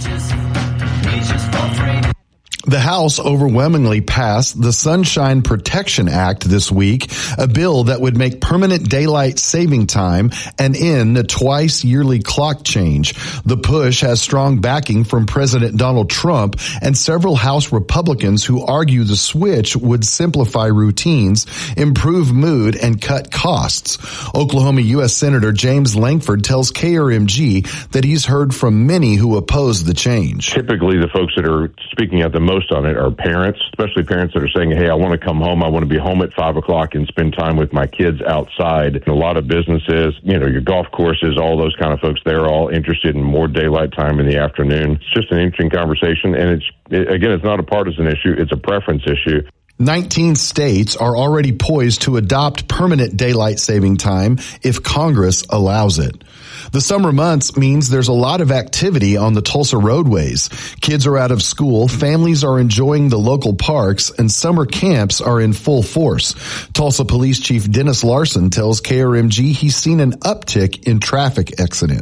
The House overwhelmingly passed the Sunshine Protection Act this week, a bill that would make permanent daylight saving time and end the twice yearly clock change. The push has strong backing from President Donald Trump and several House Republicans who argue the switch would simplify routines, improve mood, and cut costs. Oklahoma U S Senator James Langford tells K R M G that he's heard from many who oppose the change. Typically, the folks that are speaking out the most on it are parents, especially parents that are saying, hey, I want to come home. I want to be home at five o'clock and spend time with my kids outside. And a lot of businesses, you know, your golf courses, all those kind of folks, they're all interested in more daylight time in the afternoon. It's just an interesting conversation. And it's, it, again, it's not a partisan issue. It's a preference issue. nineteen states are already poised to adopt permanent daylight saving time if Congress allows it. The summer months means there's a lot of activity on the Tulsa roadways. Kids are out of school, families are enjoying the local parks, and summer camps are in full force. Tulsa Police Chief Dennis Larson tells K R M G he's seen an uptick in traffic accidents.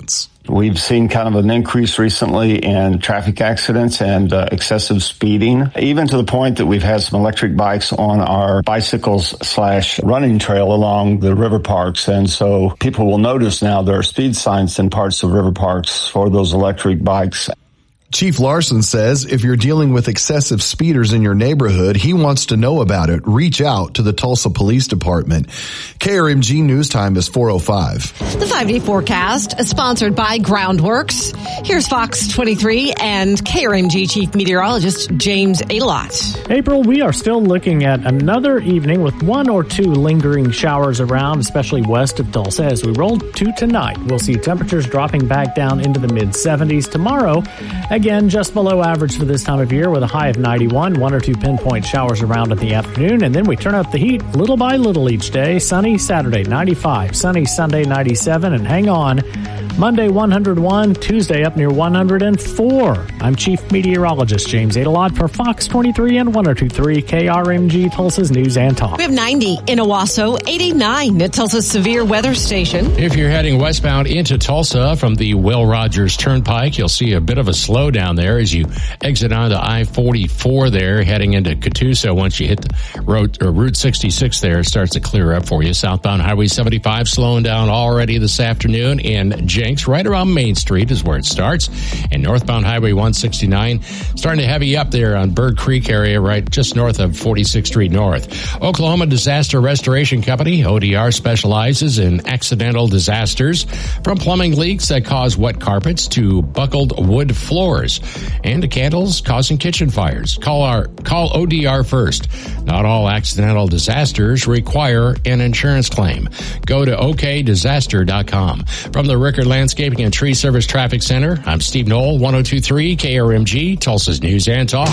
We've seen kind of an increase recently in traffic accidents and uh, excessive speeding, even to the point that we've had some electric bikes on our bicycles slash running trail along the river parks. And so people will notice now there are speed signs in parts of river parks for those electric bikes. Chief Larson says if you're dealing with excessive speeders in your neighborhood, he wants to know about it. Reach out to the Tulsa Police Department. K R M G News Time is four oh five. The five-day forecast is sponsored by Groundworks. Here's Fox twenty-three and K R M G Chief Meteorologist James Alott. April, we are still looking at another evening with one or two lingering showers around, especially west of Tulsa. As we roll to tonight, we'll see temperatures dropping back down into the mid seventies. Tomorrow, again, just below average for this time of year with a high of ninety-one, one or two pinpoint showers around in the afternoon, and then we turn up the heat little by little each day. Sunny Saturday, ninety-five, sunny Sunday, ninety-seven, and hang on, Monday, one hundred one, Tuesday up near one hundred four. I'm Chief Meteorologist James Adelot for Fox twenty-three and one oh two point three K R M G, Tulsa's News and Talk. We have ninety in Owasso, eighty-nine at Tulsa's Severe Weather Station. If you're heading westbound into Tulsa from the Will Rogers Turnpike, you'll see a bit of a slowdown there as you exit onto I forty-four there, heading into Catoosa. Once you hit the road, or Route sixty-six there, it starts to clear up for you. Southbound Highway seventy-five slowing down already this afternoon in Jenks, right around Main Street is where it starts. And northbound Highway one sixty-nine starting to heavy up there on Bird Creek area, right just north of forty-sixth Street North. Oklahoma Disaster Restoration Company, O D R, specializes in accidental disasters, from plumbing leaks that cause wet carpets to buckled wood floors and to candles causing kitchen fires. Call our call O D R first. Not all accidental disasters require an insurance claim. Go to O K disaster dot com. From the Rickard Landscaping and Tree Service Traffic Center, I'm Steve Knoll, one oh two point three K R M G, Tulsa's News and Talk.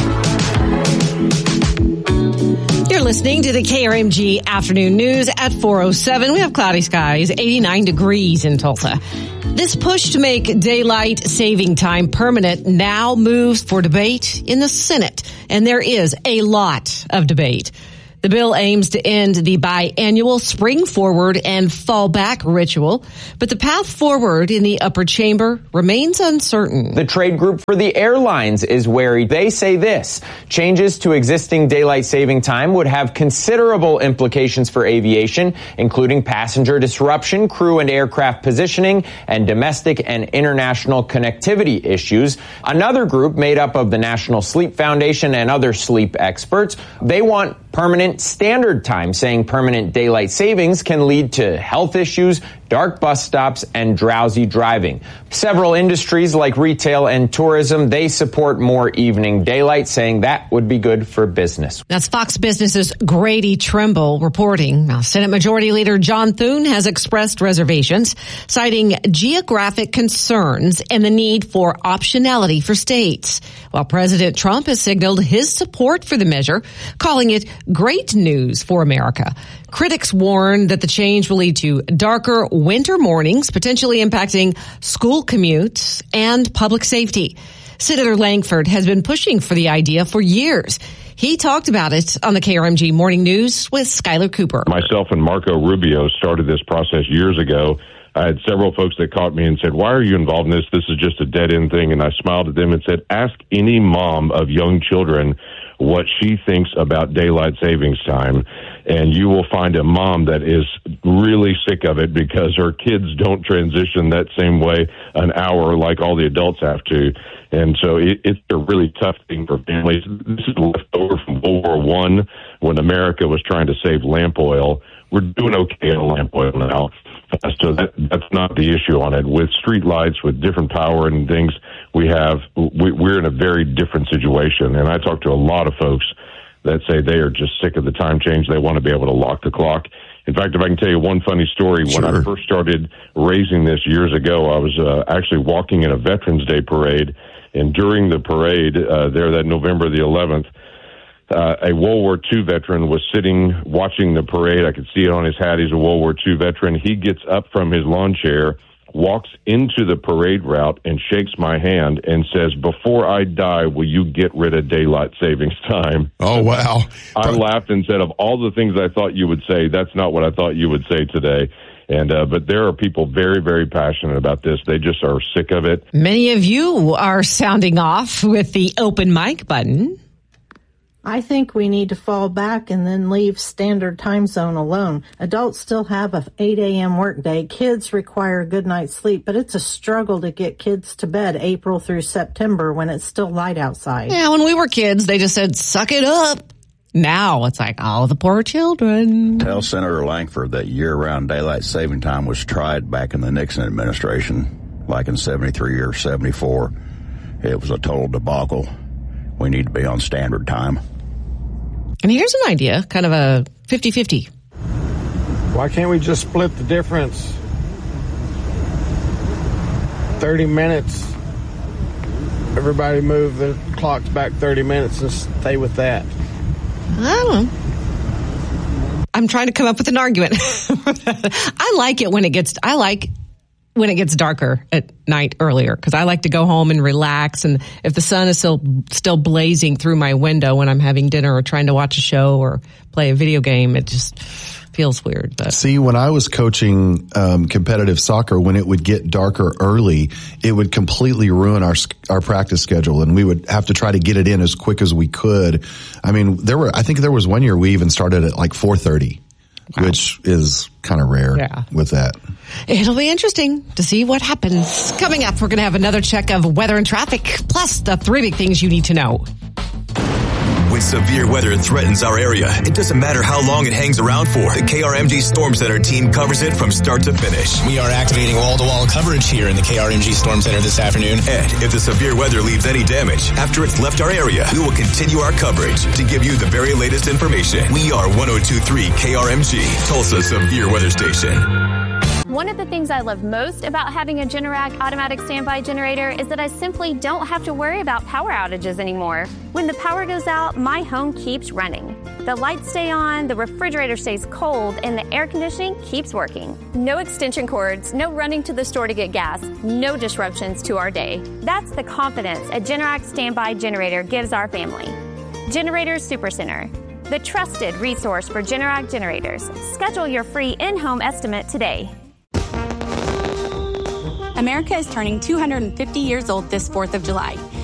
You're listening to the K R M G Afternoon News at four oh seven. We have cloudy skies, eighty-nine degrees in Tulsa. This push to make daylight saving time permanent now moves for debate in the Senate, and there is a lot of debate. The bill aims to end the biannual spring forward and fall back ritual, but the path forward in the upper chamber remains uncertain. The trade group for the airlines is wary. They say this: changes to existing daylight saving time would have considerable implications for aviation, including passenger disruption, crew and aircraft positioning, and domestic and international connectivity issues. Another group made up of the National Sleep Foundation and other sleep experts, they want permanent standard time, saying permanent daylight savings can lead to health issues, dark bus stops, and drowsy driving. Several industries like retail and tourism, they support more evening daylight, saying that would be good for business. That's Fox Business's Grady Trimble reporting. Now, Senate Majority Leader John Thune has expressed reservations, citing geographic concerns and the need for optionality for states, while President Trump has signaled his support for the measure, calling it great news for America. Critics warn that the change will lead to darker winter mornings, potentially impacting school commutes and public safety. Senator Langford has been pushing for the idea for years. He talked about it on the K R M G Morning News with Skylar Cooper. Myself and Marco Rubio started this process years ago. I had several folks that caught me and said, why are you involved in this? This is just a dead-end thing. And I smiled at them and said, ask any mom of young children what she thinks about daylight savings time, and you will find a mom that is really sick of it because her kids don't transition that same way an hour like all the adults have to. And so it, it's a really tough thing for families. This is left over from World War One when America was trying to save lamp oil. We're doing okay on lamp oil now. So that, that's not the issue on it. With street lights, with different power and things, we have, we, we're in a very different situation. And I talk to a lot of folks that say they are just sick of the time change. They want to be able to lock the clock. In fact, if I can tell you one funny story, sure. When I first started raising this years ago, I was uh, actually walking in a Veterans Day parade. And during the parade, uh, there that November the eleventh, Uh, a World War Two veteran was sitting watching the parade. I could see it on his hat. He's a World War Two veteran. He gets up from his lawn chair, walks into the parade route, and shakes my hand and says, before I die, will you get rid of daylight savings time? Oh, wow. I laughed and said, of all the things I thought you would say, that's not what I thought you would say today. And uh, but there are people very, very passionate about this. They just are sick of it. Many of you are sounding off with the open mic button. I think we need to fall back and then leave standard time zone alone. Adults still have a eight a.m. workday. Kids require a good night's sleep, but it's a struggle to get kids to bed April through September when it's still light outside. Yeah, when we were kids, they just said, suck it up. Now it's like, oh, the poor children. Tell Senator Langford that year-round daylight saving time was tried back in the Nixon administration, like in seventy-three or seventy-four. It was a total debacle. We need to be on standard time. And here's an idea, kind of a fifty-fifty. Why can't we just split the difference? thirty minutes. Everybody move the clocks back thirty minutes and stay with that. I don't know. I'm trying to come up with an argument. I like it when it gets, I like when it gets darker at night earlier, because I like to go home and relax. And if the sun is still still blazing through my window when I'm having dinner or trying to watch a show or play a video game, it just feels weird. But see, when I was coaching um, competitive soccer, when it would get darker early, it would completely ruin our our practice schedule, and we would have to try to get it in as quick as we could. I mean, there were I think there was one year we even started at like four thirty. Wow. Which is kind of rare yeah. with that. It'll be interesting to see what happens. Coming up, we're going to have another check of weather and traffic, plus the three big things you need to know. When severe weather threatens our area, it doesn't matter how long it hangs around for. The K R M G Storm Center team covers it from start to finish. We are activating wall-to-wall coverage here in the K R M G Storm Center this afternoon. And if the severe weather leaves any damage after it's left our area, we will continue our coverage to give you the very latest information. We are one oh two point three K R M G, Tulsa's severe weather station. One of the things I love most about having a Generac automatic standby generator is that I simply don't have to worry about power outages anymore. When the power goes out, my home keeps running. The lights stay on, the refrigerator stays cold, and the air conditioning keeps working. No extension cords, no running to the store to get gas, no disruptions to our day. That's the confidence a Generac standby generator gives our family. Generators Supercenter, the trusted resource for Generac generators. Schedule your free in-home estimate today. America is turning two hundred fifty years old this fourth of July.